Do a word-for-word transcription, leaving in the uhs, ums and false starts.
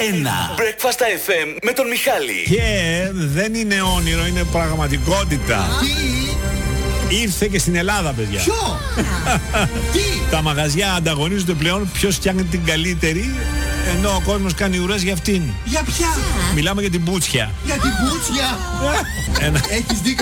ένα. Breakfast εφ εμ με τον Μιχάλη. Και δεν είναι όνειρο, είναι πραγματικότητα. Τι? Ήρθε και στην Ελλάδα, παιδιά. Ποιο? Τι? Τα μαγαζιά ανταγωνίζονται πλέον ποιος φτιάχνει την καλύτερη, ενώ ο κόσμος κάνει ουρές για αυτήν. Για ποια? Μιλάμε για την μπούτσια. Για την μπούτσια. Ένα... Έχεις δίκιο.